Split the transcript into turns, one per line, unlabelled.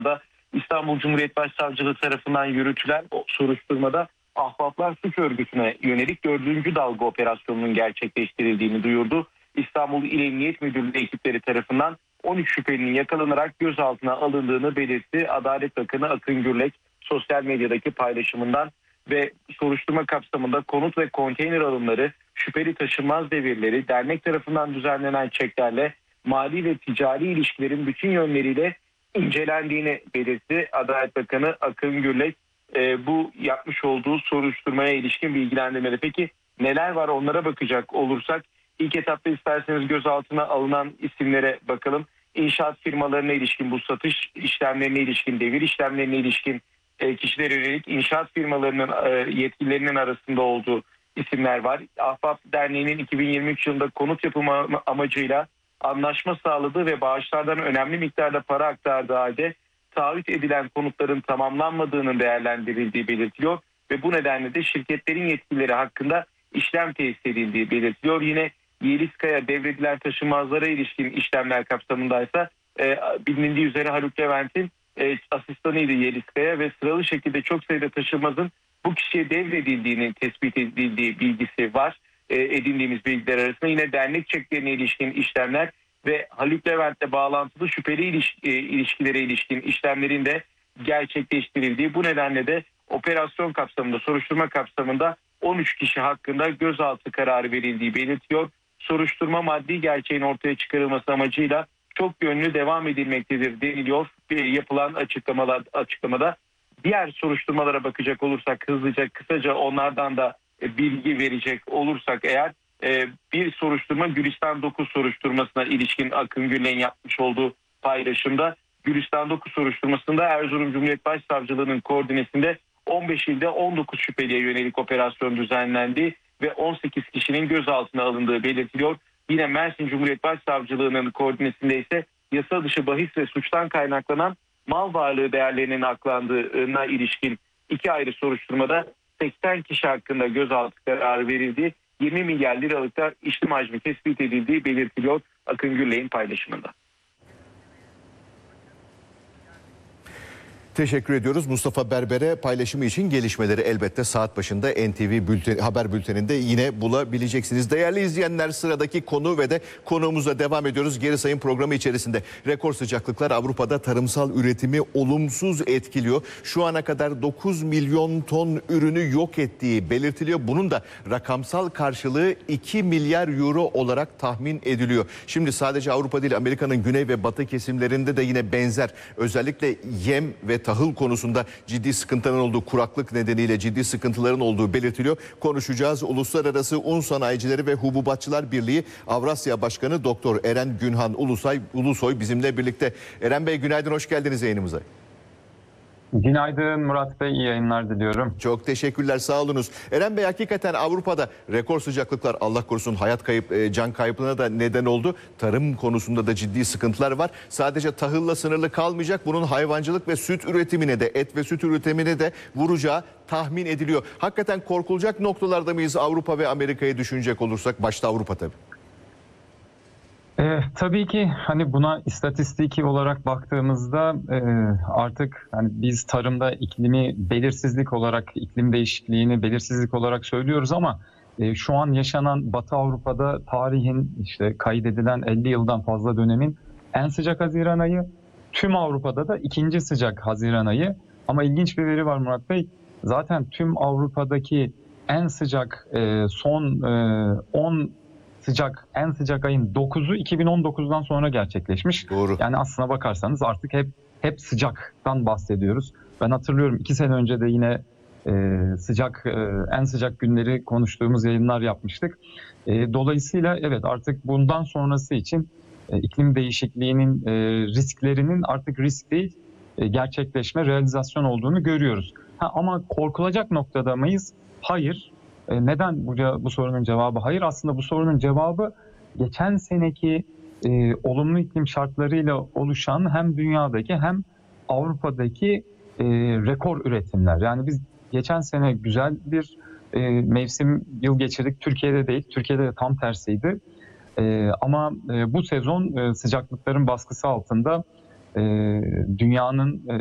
İstanbul Cumhuriyet Başsavcılığı tarafından yürütülen o soruşturmada Ahbaplar Suç Örgütü'ne yönelik 4. dalga operasyonunun gerçekleştirildiğini duyurdu. İstanbul İl Emniyet Müdürlüğü ekipleri tarafından 13 şüphelinin yakalanarak gözaltına alındığını belirtti. Adalet Bakanı Akın Gürlek sosyal medyadaki paylaşımından ve soruşturma kapsamında konut ve konteyner alımları, şüpheli taşınmaz devirleri, dernek tarafından düzenlenen çeklerle mali ve ticari ilişkilerin bütün yönleriyle incelendiğini belirtti. Adalet Bakanı Akın Gürlek bu yapmış olduğu soruşturmaya ilişkin bilgilendirmede. Peki neler var, onlara bakacak olursak ilk etapta isterseniz gözaltına alınan isimlere bakalım. İnşaat firmalarına ilişkin, bu satış işlemlerine ilişkin, devir işlemlerine ilişkin kişilere yönelik inşaat firmalarının yetkililerinin arasında olduğu isimler var. Ahbap Derneği'nin 2023 yılında konut yapımı amacıyla anlaşma sağladığı ve bağışlardan önemli miktarda para aktardığı halde taahhüt edilen konutların tamamlanmadığının değerlendirildiği belirtiliyor ve bu nedenle de şirketlerin yetkilileri hakkında işlem tesis edildiği belirtiliyor. Yine Yeliskaya devredilen taşınmazlara ilişkin işlemler kapsamındaysa bilindiği üzere Haluk Levent'in asistanıydı Yeliskaya ve sıralı şekilde çok sayıda taşınmazın bu kişiye devredildiğini tespit edildiği bilgisi var. Edindiğimiz bilgiler arasında yine dernek çeklerine ilişkin işlemler ve Haluk Levent'le bağlantılı şüpheli ilişkilere ilişkin işlemlerin de gerçekleştirildiği, bu nedenle de operasyon kapsamında, soruşturma kapsamında 13 kişi hakkında gözaltı kararı verildiği belirtiyor. Soruşturma maddi gerçeğin ortaya çıkarılması amacıyla çok yönlü devam edilmektedir deniliyor yapılan açıklamada. Diğer soruşturmalara bakacak olursak hızlıca, kısaca onlardan da bilgi verecek olursak eğer, bir soruşturma Gülistan 9 soruşturmasına ilişkin Akın Gürlek'in yapmış olduğu paylaşımda, Gülistan 9 soruşturmasında Erzurum Cumhuriyet Başsavcılığı'nın koordinesinde 15 ilde 19 şüpheliye yönelik operasyon düzenlendiği ve 18 kişinin gözaltına alındığı belirtiliyor. Yine Mersin Cumhuriyet Başsavcılığı'nın koordinesinde ise yasa dışı bahis ve suçtan kaynaklanan mal varlığı değerlerinin aklandığına ilişkin 2 ayrı soruşturmada 80 kişi hakkında gözaltı kararı verildi. 20 milyar liralıkta işlem hacmi tespit edildiği belirtiliyor Akın Gürlek'in paylaşımında.
Teşekkür ediyoruz Mustafa Berber'e paylaşımı için. Gelişmeleri elbette saat başında NTV haber bülteninde yine bulabileceksiniz. Değerli izleyenler, sıradaki konu ve de konuğumuzla devam ediyoruz. Geri sayım programı içerisinde rekor sıcaklıklar Avrupa'da tarımsal üretimi olumsuz etkiliyor. Şu ana kadar 9 milyon ton ürünü yok ettiği belirtiliyor. Bunun da rakamsal karşılığı 2 milyar euro olarak tahmin ediliyor. Şimdi sadece Avrupa değil, Amerika'nın güney ve batı kesimlerinde de yine benzer, özellikle yem ve tahıl konusunda ciddi sıkıntıların olduğu, kuraklık nedeniyle ciddi sıkıntıların olduğu belirtiliyor. Konuşacağız. Uluslararası Un Sanayicileri ve Hububatçılar Birliği Avrasya Başkanı Doktor Eren Günhan Ulusoy bizimle birlikte. Eren Bey, günaydın, hoş geldiniz yayınımıza.
Günaydın Murat Bey, iyi yayınlar diliyorum.
Çok teşekkürler, sağ olunuz. Eren Bey, hakikaten Avrupa'da rekor sıcaklıklar, Allah korusun can kaybına da neden oldu. Tarım konusunda da ciddi sıkıntılar var. Sadece tahılla sınırlı kalmayacak, bunun hayvancılık ve süt üretimine de, et ve süt üretimine de vuracağı tahmin ediliyor. Hakikaten korkulacak noktalarda mıyız Avrupa ve Amerika'yı düşünecek olursak? Başta Avrupa tabii.
Tabii ki hani buna istatistiki olarak baktığımızda artık hani biz tarımda iklimi belirsizlik olarak, iklim değişikliğini belirsizlik olarak söylüyoruz ama şu an yaşanan Batı Avrupa'da tarihin işte kaydedilen 50 yıldan fazla dönemin en sıcak Haziran ayı, tüm Avrupa'da da ikinci sıcak Haziran ayı. Ama ilginç bir veri var Murat Bey. Zaten tüm Avrupa'daki en sıcak son 10 en sıcak ayın 9'u 2019'dan sonra gerçekleşmiş.
Doğru.
Yani aslına bakarsanız artık hep sıcaktan bahsediyoruz. Ben hatırlıyorum 2 sene önce de yine en sıcak günleri konuştuğumuz yayınlar yapmıştık. Dolayısıyla evet, artık bundan sonrası için iklim değişikliğinin risklerinin artık risk değil, gerçekleşme, realizasyon olduğunu görüyoruz. Ama korkulacak noktada mıyız? Hayır. Neden bu sorunun cevabı hayır? Aslında bu sorunun cevabı geçen seneki olumlu iklim şartlarıyla oluşan hem dünyadaki hem Avrupa'daki rekor üretimler. Yani biz geçen sene güzel bir mevsim yıl geçirdik. Türkiye'de değil, Türkiye'de de tam tersiydi. Ama bu sezon sıcaklıkların baskısı altında dünyanın